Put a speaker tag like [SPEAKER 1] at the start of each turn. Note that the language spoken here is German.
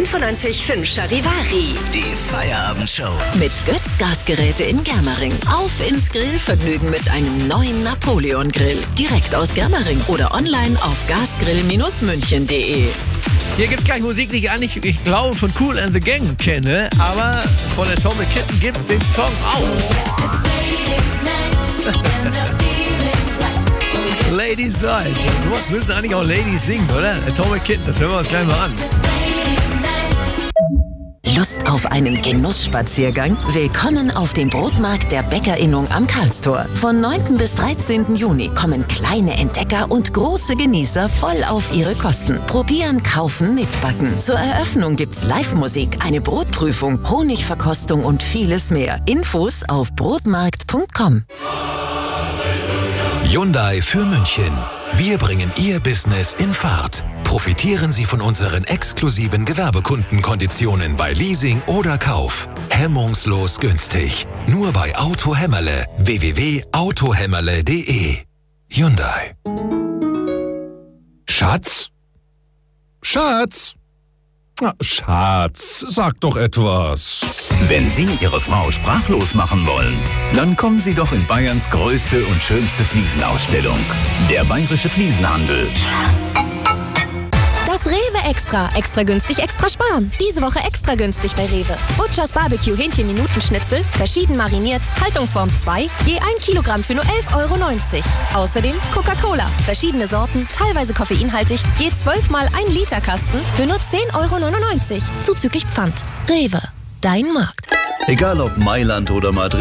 [SPEAKER 1] 95.5 Charivari.
[SPEAKER 2] Die Feierabendshow.
[SPEAKER 3] Mit Götz Gasgeräte in Germering. Auf ins Grillvergnügen mit einem neuen Napoleon-Grill. Direkt aus Germering oder online auf gasgrill-münchen.de.
[SPEAKER 4] Hier gibt's gleich Musik, die ich glaube von Kool and the Gang kenne, aber von Atomic Kitten gibt's den Song auch. Ladies Night. Sowas müssen eigentlich auch Ladies singen, oder? Atomic Kitten, das hören wir uns gleich mal an.
[SPEAKER 3] Lust auf einen Genussspaziergang? Willkommen auf dem Brotmarkt der Bäckerinnung am Karlstor. Von 9. bis 13. Juni kommen kleine Entdecker und große Genießer voll auf ihre Kosten. Probieren, kaufen, mitbacken. Zur Eröffnung gibt's Live-Musik, eine Brotprüfung, Honigverkostung und vieles mehr. Infos auf brotmarkt.com.
[SPEAKER 5] Hyundai für München. Wir bringen Ihr Business in Fahrt. Profitieren Sie von unseren exklusiven Gewerbekundenkonditionen bei Leasing oder Kauf. Hemmungslos günstig. Nur bei Auto Hämmerle. www.autohämmerle.de. Hyundai.
[SPEAKER 6] Schatz? Schatz? Na, Schatz, sag doch etwas.
[SPEAKER 7] Wenn Sie Ihre Frau sprachlos machen wollen, dann kommen Sie doch in Bayerns größte und schönste Fliesenausstellung. Der Bayerische Fliesenhandel.
[SPEAKER 8] Das Rewe Extra. Extra günstig, extra sparen. Diese Woche extra günstig bei Rewe. Butchers Barbecue Hähnchen-Minutenschnitzel, verschieden mariniert, Haltungsform 2, je 1 Kilogramm für nur 11,90 €. Außerdem Coca-Cola, verschiedene Sorten, teilweise koffeinhaltig, je 12 mal 1 Liter Kasten für nur 10,99 €. Zuzüglich Pfand. Rewe. Dein Markt.
[SPEAKER 2] Egal ob Mailand oder Madrid.